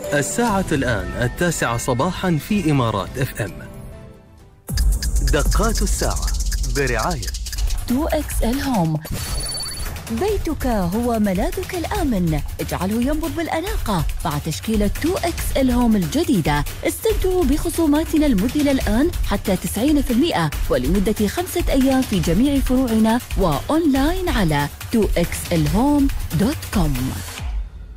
الساعة الآن 9 صباحا في إمارات FM. دقات الساعة برعاية 2XL هوم. بيتك هو ملاذك الآمن، اجعله ينبض بالأناقة مع تشكيلة 2XL هوم الجديدة. استمتعوا بخصوماتنا المذهلة الآن حتى 90% ولمدة 5 أيام في جميع فروعنا وأونلاين على 2xlhome.com.